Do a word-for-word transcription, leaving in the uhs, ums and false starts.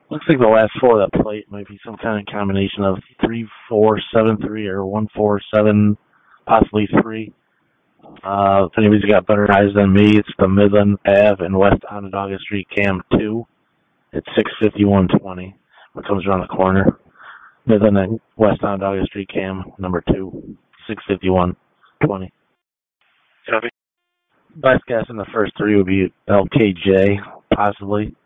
Looks like the last four of that plate might be some kind of combination of three four seven three or one four seven, possibly three. Uh, if anybody's got better eyes than me, it's the Midland Ave and West Onondaga Street Cam two. It's six fifty-one twenty. What comes around the corner? Midland and West Onondaga Street Cam number two, six fifty-one twenty. Copy. Best guess in the first three would be L K J, possibly.